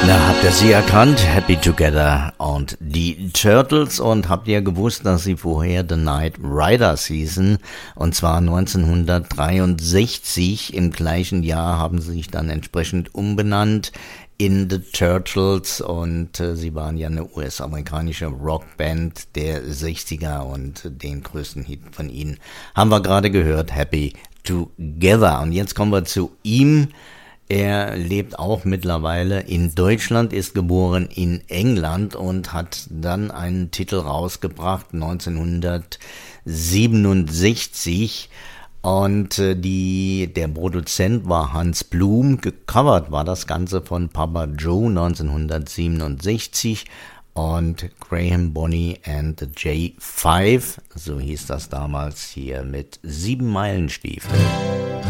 Na, habt ihr sie erkannt? Happy Together und die Turtles. Und habt ihr gewusst, dass sie vorher The Knight Riders hießen? Und zwar 1963. Im gleichen Jahr haben sie sich dann entsprechend umbenannt in The Turtles. Und sie waren ja eine US-amerikanische Rockband der 60er. Und den größten Hit von ihnen haben wir gerade gehört, Happy Together. Und jetzt kommen wir zu ihm. Er lebt auch mittlerweile in Deutschland, ist geboren in England und hat dann einen Titel rausgebracht, 1967. Und der Produzent war Hans Blum. Gecovert war das Ganze von Papa Joe 1967. Und Graham Bonny and the J5, so hieß das damals hier mit 7 Meilenstiefeln.